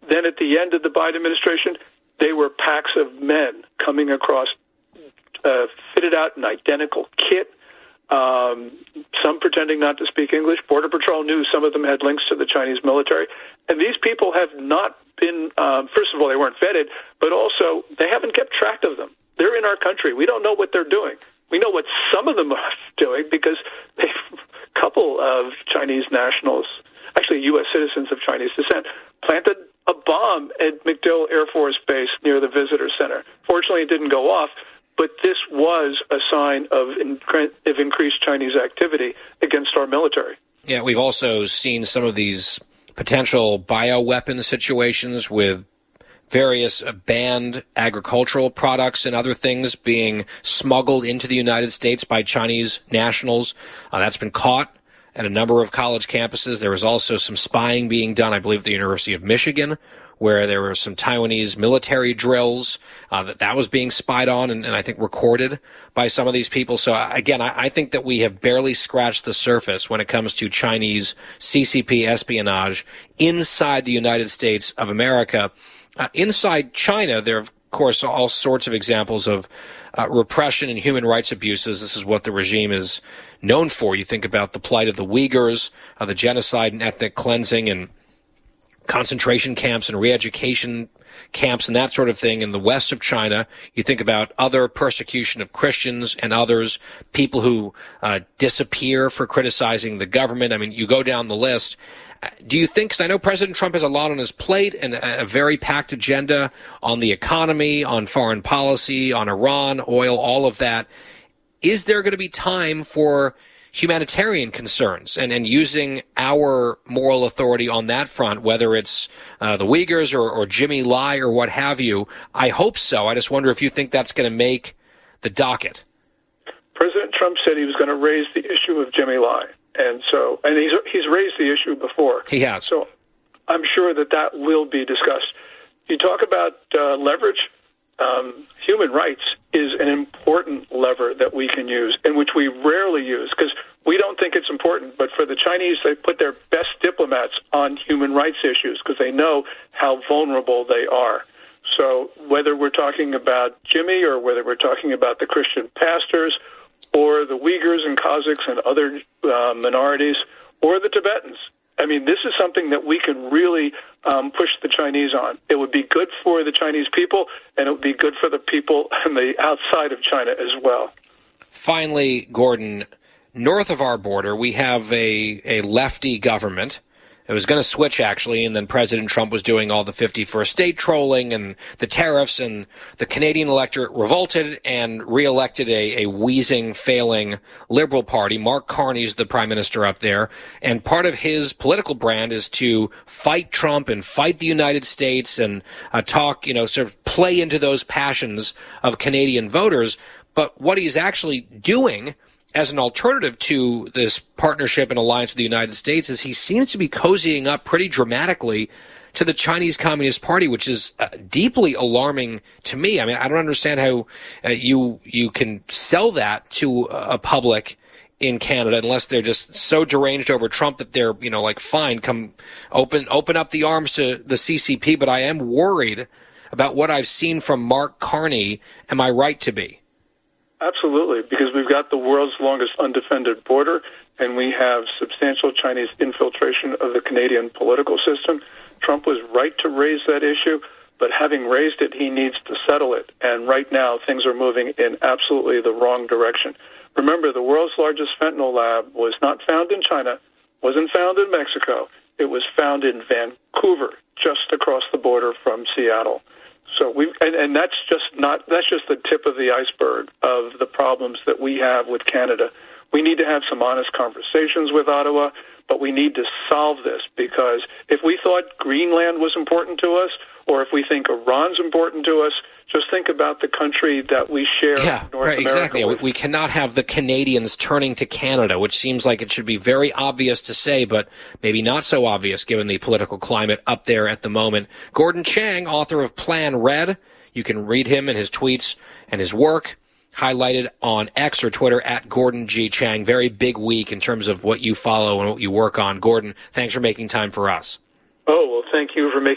then at the end of the Biden administration, they were packs of men coming across, fitted out in identical kit, some pretending not to speak English. Border Patrol knew some of them had links to the Chinese military. And these people have not been, first of all, they weren't vetted, but also they haven't kept track of them. They're in our country. We don't know what they're doing. We know what some of them are doing because a couple of Chinese nationals, actually U.S. citizens of Chinese descent, planted a bomb at MacDill Air Force Base near the visitor center. Fortunately, it didn't go off, but this was a sign of increased Chinese activity against our military. Yeah, we've also seen some of these potential bioweapon situations with various banned agricultural products and other things being smuggled into the United States by Chinese nationals. That's been caught at a number of college campuses. There was also some spying being done, I believe, at the University of Michigan, where there were some Taiwanese military drills that was being spied on and I think recorded by some of these people. So, again, I think that we have barely scratched the surface when it comes to Chinese CCP espionage inside the United States of America. Inside China, there are, of course, all sorts of examples of repression and human rights abuses. This is what the regime is known for. You think about the plight of the Uyghurs, the genocide and ethnic cleansing and concentration camps and re-education camps and that sort of thing in the west of China. You think about other persecution of Christians and others, people who disappear for criticizing the government. I mean, you go down the list. Do you think, because I know President Trump has a lot on his plate and a very packed agenda on the economy, on foreign policy, on Iran, oil, all of that, is there going to be time for humanitarian concerns and using our moral authority on that front, whether it's the Uyghurs or Jimmy Lai or what have you? I hope so. I just wonder if you think that's going to make the docket. President Trump said he was going to raise the issue of Jimmy Lai. And he's raised the issue before. He has. So I'm sure that will be discussed. You talk about leverage. Human rights is an important lever that we can use and which we rarely use because we don't think it's important. But for the Chinese, they put their best diplomats on human rights issues because they know how vulnerable they are. So whether we're talking about Jimmy or whether we're talking about the Christian pastors or the Uyghurs and Kazakhs and other minorities, or the Tibetans. I mean, this is something that we can really push the Chinese on. It would be good for the Chinese people, and it would be good for the people on the outside of China as well. Finally, Gordon, north of our border, we have a lefty government. It was going to switch, actually, and then President Trump was doing all the 51st state trolling and the tariffs, and the Canadian electorate revolted and reelected a wheezing, failing Liberal Party. Mark Carney's the prime minister up there, and part of his political brand is to fight Trump and fight the United States and talk, sort of play into those passions of Canadian voters. But what he's actually doing as an alternative to this partnership and alliance with the United States is he seems to be cozying up pretty dramatically to the Chinese Communist Party, which is deeply alarming to me. I mean, I don't understand how you can sell that to a public in Canada unless they're just so deranged over Trump that they're, fine, come open up the arms to the CCP. But I am worried about what I've seen from Mark Carney. Am I right to be? Absolutely, because we've got the world's longest undefended border, and we have substantial Chinese infiltration of the Canadian political system. Trump was right to raise that issue, but having raised it, he needs to settle it. And right now, things are moving in absolutely the wrong direction. Remember, the world's largest fentanyl lab was not found in China, wasn't found in Mexico. It was found in Vancouver, just across the border from Seattle. So that's just the tip of the iceberg of the problems that we have with Canada. We need to have some honest conversations with Ottawa, but we need to solve this because if we thought Greenland was important to us, or if we think Iran's important to us, just think about the country that we share North America exactly. with. We cannot have the Canadians turning to Canada, which seems like it should be very obvious to say, but maybe not so obvious given the political climate up there at the moment. Gordon Chang, author of Plan Red. You can read him and his tweets and his work highlighted on X or Twitter at Gordon G. Chang. Very big week in terms of what you follow and what you work on. Gordon, thanks for making time for us. Oh, well, thank you for making